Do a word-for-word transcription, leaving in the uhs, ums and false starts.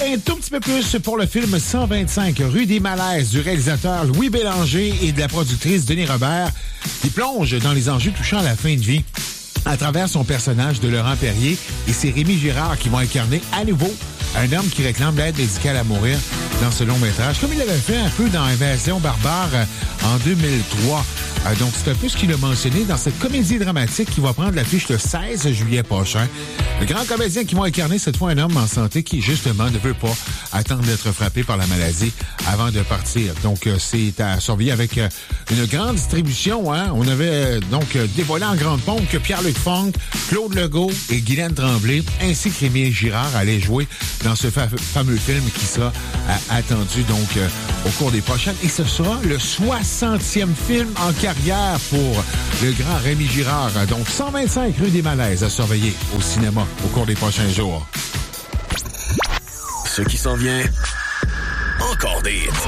un tout petit peu plus pour le film cent vingt-cinq rue des Malaises du réalisateur Louis Bélanger et de la productrice Denis Robert, qui plonge dans les enjeux touchant à la fin de vie à travers son personnage de Laurent Perrier, et c'est Rémi Girard qui vont incarner à nouveau un homme qui réclame l'aide médicale à mourir dans ce long métrage, comme il l'avait fait un peu dans Invasion barbare en deux mille trois. Euh, donc, c'est un peu ce qu'il a mentionné dans cette comédie dramatique qui va prendre l'affiche le seize juillet prochain. Le grand comédien qui va incarner cette fois un homme en santé qui, justement, ne veut pas attendre d'être frappé par la maladie avant de partir. Donc, euh, c'est à surveiller avec euh, une grande distribution. Hein? On avait euh, donc euh, dévoilé en grande pompe que Pierre-Luc Funk, Claude Legault et Guylaine Tremblay, ainsi que Rémi Girard, allaient jouer dans ce fa- fameux film qui sera euh, attendu donc euh, au cours des prochaines. Et ce sera le soixantième film en carrière pour le grand Rémi Girard. Donc, cent vingt-cinq rue des Malaises à surveiller au cinéma au cours des prochains jours. Ce qui s'en vient, encore des hits.